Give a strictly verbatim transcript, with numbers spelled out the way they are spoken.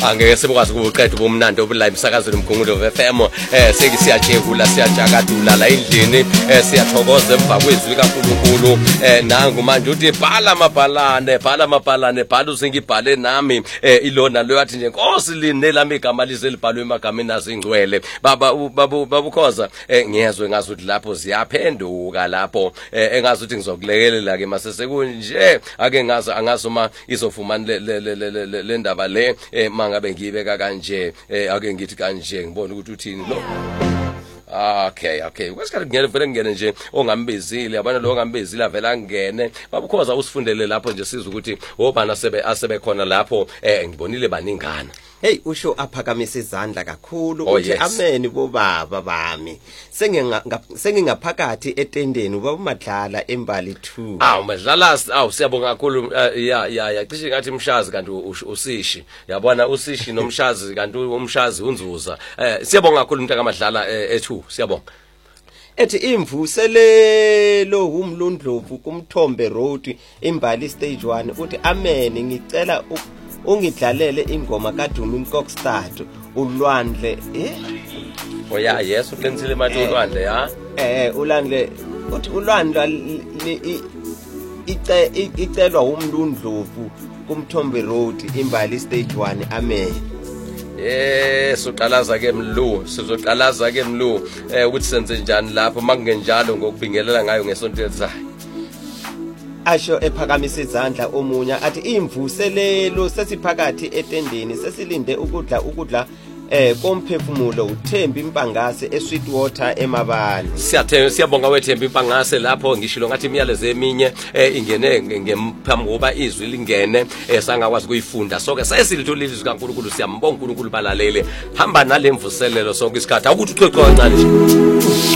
angeke sebukwazi ukuqeda ubumnandi obula emsakazweni umgungulo we F M eh sekisiyajekula siyajakadula la endlini eh siyathokoza emva kwezwi kaNkulunkulu eh nangu manje uthi bhala amabhalane bhala amabhalane bhala usengibhale nami eh ilona lo yathi nje Nkosi linelami igama lizelibhalwe emagameni azingcwele baba babu babukhoza eh ngiyezwe ngazuthi lapho ziyaphenduka lapho eh engazuthi ngizokulekelela ke masese kunje ake ngazi angazuma izofumana le le ndaba le mangabe ngiyibeka kanje ake ngithi kanje ngibona ukuthi uthini lo. Okay okay kwesikhathi ngiyele vele ngene nje ongambizile yabona lo ongambizile avela ngene babukhoza usifundele lapho nje siza ukuthi obana sebe asebe khona lapho eh ngibonile baningana. Hey usho aphakamisa izandla kakhulu Oh, uthi yes. amen bobaba bami senginga sengingaphakathi etendeni ubaba uMadlala embali two. Awu madlala awu siyabonga kakhulu uh, ya ya ya cishe ngathi umshazi kanti us- usishi yabona usishi nomshazi kanti umshazi unzuza eh siyabonga kakhulu umuntu akamadlala eh, ethu siyabonga. Ethi imvuselelo umlundlovu kumthombe road imbali stage one uthi amen ngicela u- ungidlalele ingoma kaDumi Nkokstad ulwandle eh Oh yeah yes ulenzile manje ulwandle ya eh ulwandle uthi ulwandle li- i- ice i- icelwa umlundlovu kumthombe road imbali stage one amen. Eh soqalaza ke mlu sizoqalaza ke mlu eh ukuthi senze njani lapho makungenjalo ngokubingelela ngayo ngesonto elizayo. Asho ephakamisa izandla omunya athi imvuselelo sesiphakathi etendeni sesilinde ukudla ukudla eh komphefumulo uThembi Impangase eSweetwater eMabani. Siyathe siyabonga wethemba impangase lapho ngishilo ngathi imiyalezo eminye eh ingene ngemphambi kuba izwi lingene eh sangakwazi kuyifunda sonke sesilithulile izwi kaNkulunkulu siyambonga uNkulunkulu balalele hamba nalemvuselelo sonke isikhathi akuthi uchocho kancane nje.